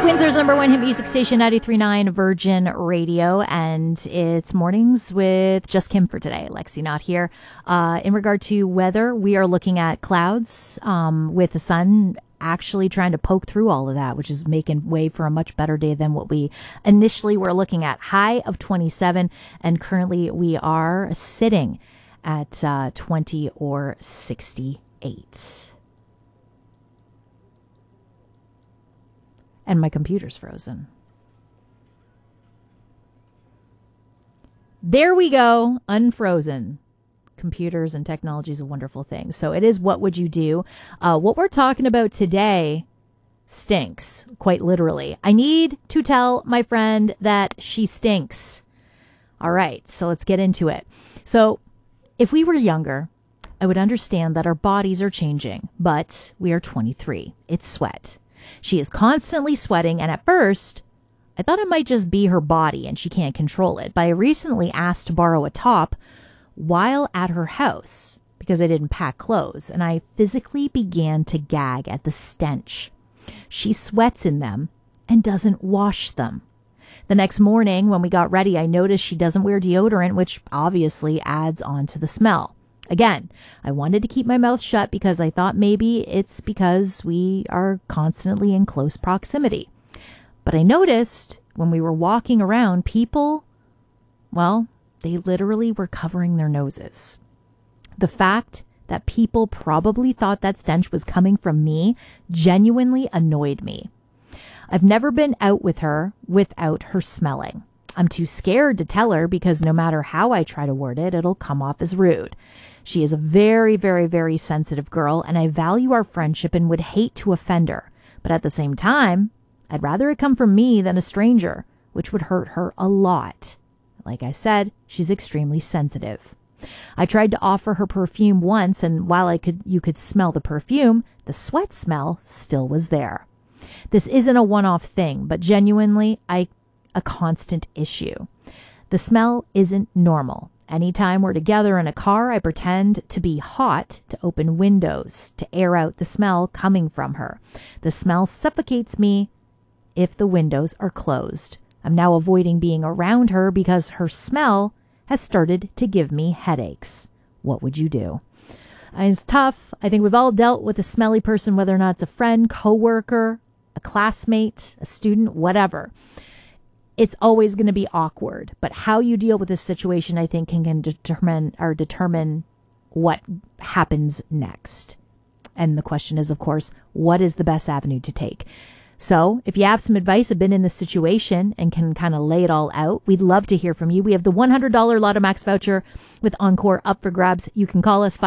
Windsor's number one hit music station, 93.9 Virgin Radio, and it's mornings with just Kim for today. Lexi not here. In regard to weather, we are looking at clouds with the sun actually trying to poke through all of that, which is making way for a much better day than what we initially were looking at. High of 27, and currently we are sitting at 20 or 68. And my computer's frozen. There we go. Unfrozen. Computers and technology is a wonderful thing. So it is What Would You Do? What we're talking about today stinks, quite literally. I need to tell my friend that she stinks. All right, so let's get into it. So if we were younger, I would understand that our bodies are changing, but we are 23. It's sweat. She is constantly sweating, and at first, I thought it might just be her body and she can't control it. But I recently asked to borrow a top while at her house because I didn't pack clothes, and I physically began to gag at the stench. She sweats in them and doesn't wash them. The next morning, when we got ready, I noticed she doesn't wear deodorant, which obviously adds on to the smell. Again, I wanted to keep my mouth shut because I thought maybe it's because we are constantly in close proximity. But I noticed when we were walking around, people, well, they literally were covering their noses. The fact that people probably thought that stench was coming from me genuinely annoyed me. I've never been out with her without her smelling. I'm too scared to tell her because no matter how I try to word it, it'll come off as rude. She is a very, very, very sensitive girl, and I value our friendship and would hate to offend her. But at the same time, I'd rather it come from me than a stranger, which would hurt her a lot. Like I said, she's extremely sensitive. I tried to offer her perfume once, and while you could smell the perfume, the sweat smell still was there. This isn't a one-off thing, but genuinely a constant issue. The smell isn't normal. Anytime we're together in a car, I pretend to be hot to open windows, to air out the smell coming from her. The smell suffocates me if the windows are closed. I'm now avoiding being around her because her smell has started to give me headaches. What would you do? It's tough. I think we've all dealt with a smelly person, whether or not it's a friend, coworker, a classmate, a student, whatever. It's always going to be awkward, but how you deal with this situation, I think, can determine what happens next. And the question is, of course, what is the best avenue to take? So if you have some advice, have been in this situation and can kind of lay it all out, we'd love to hear from you. We have the $100 Lotto Max voucher with Encore up for grabs. You can call us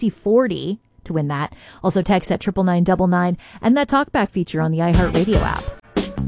519-792-6040 to win that. Also text at 99999 and that talkback feature on the iHeartRadio app.